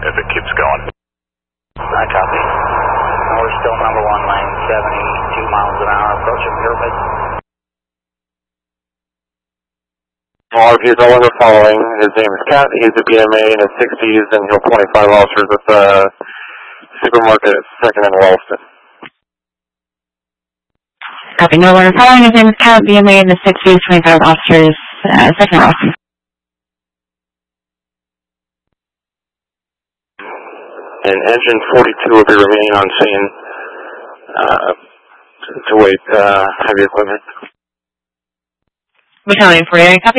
if it keeps going. I copy. We're still number 1 lane, 72 miles an hour, approaching Pyramid. All of you are following. His name is Cat. He's a BMA in his 60s, and he'll 25 officers at the supermarket at 2nd and Walston. Copy. No longer following. His name is Cat, BMA in the 60s, 25 officers, 2nd and Walston. And engine 42 will be remaining on scene to wait heavy equipment. Battalion 48, copy.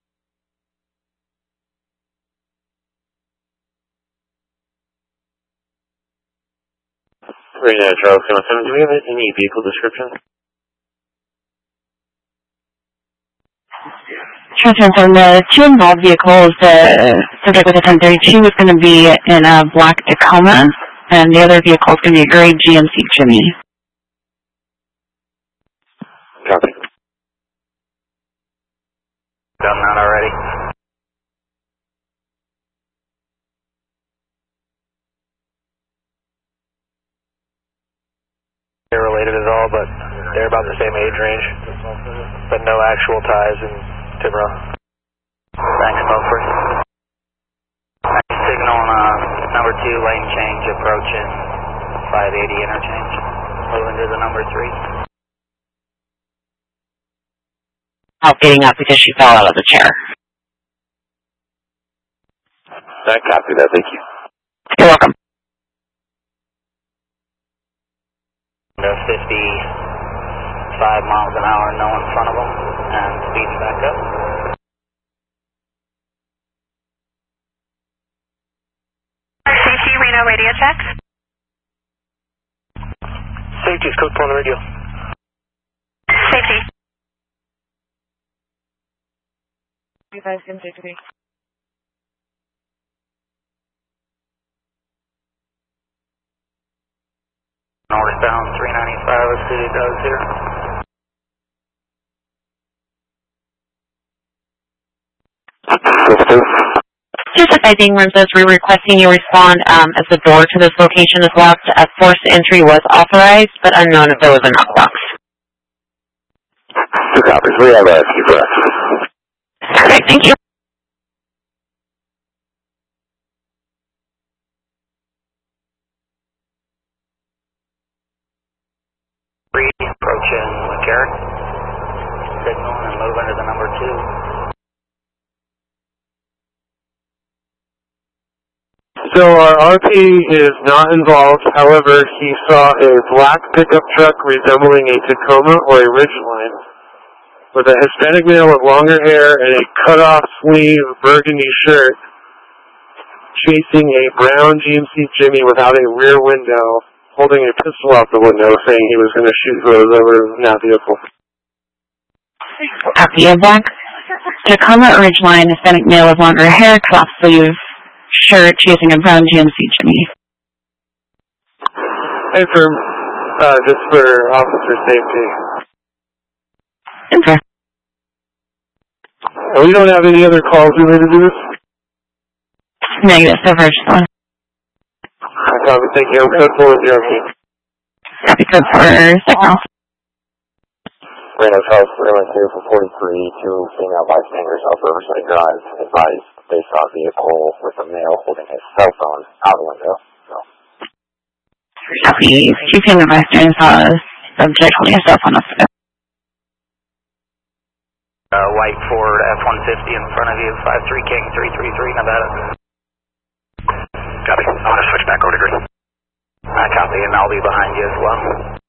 Charles 7, do we have any vehicle description? Transfer the 2 involved vehicles, the subject with a 1032 is going to be in a black Tacoma, and the other vehicle is going to be a gray GMC Jimmy. Copy. Done that already. They're related at all, but they're about the same age range, but no actual ties in Tiburon. Thanks, Beaufort. Signal on number 2 lane change approaching 580 interchange. Moving to the number 3. Oh, getting up because she fell out of the chair. I copy that, thank you. You're welcome. 55 miles an hour, no in front of them, and speeding back up. Safety, Reno radio check. Safety is code 4 on the radio. Safety. You guys can take me. Northbound 395, let's see what it does here. Just advising Ramses, we're requesting you respond as the door to this location is locked. A forced entry was authorized, but unknown if there was a knockbox. 2 copies. We have a few for us. Perfect, thank you. Approaching McCarran. Signal and moving to the number 2. So our RP is not involved. However, he saw a black pickup truck resembling a Tacoma or a Ridgeline with a Hispanic male with longer hair and a cut-off sleeve burgundy shirt chasing a brown GMC Jimmy without a rear window, holding a pistol out the window, saying he was going to shoot whoever was in that vehicle. Copy of that. Tacoma or Ridgeline, Hispanic male with longer hair, cut-off sleeve shirt, chasing a brown GMC Jimmy. And just for officer safety. Okay. And we don't have any other calls related to this? Negative, so first one. Copy, thank you. I'm code 4 with the RP. Copy, code 4, signal. Reno Charles, Reno 2 for 43, 2 female bystanders off Riverside Drive. Advised they saw a vehicle with a male holding his cell phone out the window. So. Copy, 2 female bystanders saw a subject holding a cell phone off the White Ford F-150 in front of you, 53 King 333 Nevada. Copy. I want to switch back over to green. I copy, and I'll be behind you as well.